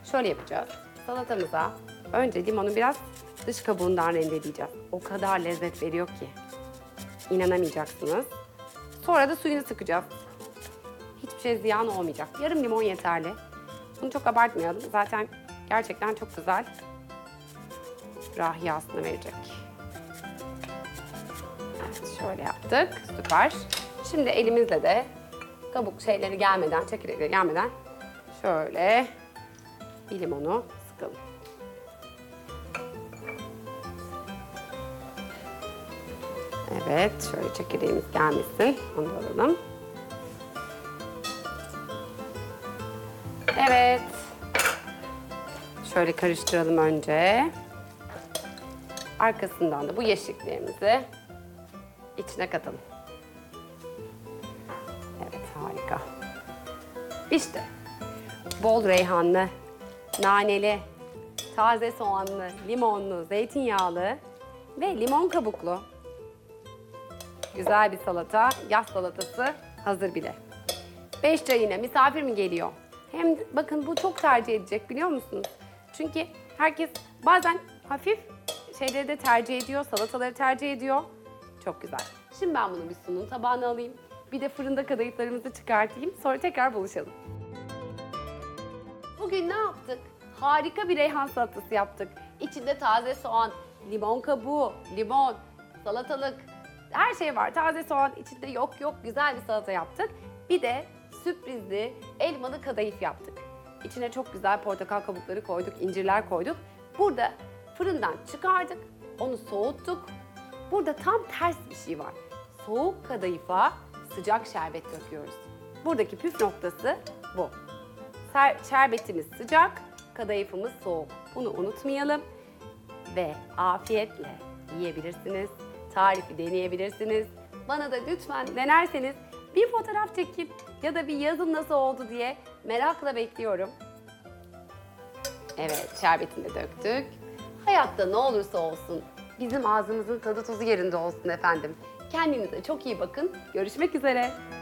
Şöyle yapacağız. Salatamıza önce limonu biraz dış kabuğundan rendeleyeceğiz. O kadar lezzet veriyor ki. İnanamayacaksınız. Sonra da suyunu sıkacağız. Hiçbir şey ziyan olmayacak. Yarım limon yeterli. Bunu çok abartmayalım. Zaten gerçekten çok güzel rahiyasını verecek. Evet, şöyle yaptık. Süper. Şimdi elimizle de kabuk şeyleri gelmeden, çekirdekleri gelmeden şöyle bir limonu sıkalım. Evet, şöyle çekirdeğimiz gelmesin. Onu da alalım. Evet. Şöyle karıştıralım önce. Arkasından da bu yeşilliklerimizi içine katalım. Evet, harika. İşte bol reyhanlı, naneli, taze soğanlı, limonlu, zeytinyağlı ve limon kabuklu güzel bir salata, yaz salatası hazır bile. 5 çayına misafir mi geliyor? Hem bakın bu çok tercih edecek biliyor musunuz? Çünkü herkes bazen hafif şeyleri de tercih ediyor, salataları tercih ediyor. Çok güzel. Şimdi ben bunu bir sunum tabağına alayım. Bir de fırında kadayıflarımızı çıkartayım. Sonra tekrar buluşalım. Bugün ne yaptık? Harika bir reyhan salatası yaptık. İçinde taze soğan, limon kabuğu, limon, salatalık, her şey var. Taze soğan içinde yok güzel bir salata yaptık. Bir de sürprizli elmalı kadayıf yaptık. İçine çok güzel portakal kabukları koyduk, incirler koyduk. Burada fırından çıkardık, onu soğuttuk. Burada tam ters bir şey var. Soğuk kadayıfa sıcak şerbet döküyoruz. Buradaki püf noktası bu. Şerbetimiz sıcak, kadayıfımız soğuk. Bunu unutmayalım ve afiyetle yiyebilirsiniz. Tarifi deneyebilirsiniz. Bana da lütfen denerseniz bir fotoğraf çekip ya da bir yazın nasıl oldu diye merakla bekliyorum. Evet, şerbetini de döktük. Hayatta ne olursa olsun bizim ağzımızın tadı tuzu yerinde olsun efendim. Kendinize çok iyi bakın. Görüşmek üzere.